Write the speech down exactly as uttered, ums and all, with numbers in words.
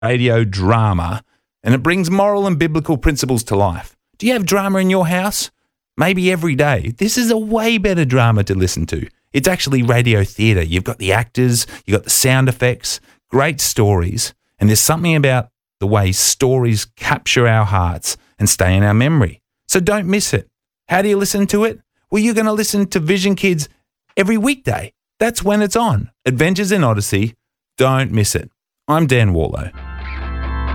radio drama, and it brings moral and biblical principles to life. Do you have drama in your house? Maybe every day. This is a way better drama to listen to. It's actually radio theatre. You've got the actors, you've got the sound effects, great stories, and there's something about the way stories capture our hearts and stay in our memory. So don't miss it. How do you listen to it? Well, you're going to listen to Vision Kids every weekday. That's when it's on. Adventures in Odyssey. Don't miss it. I'm Dan Warlow.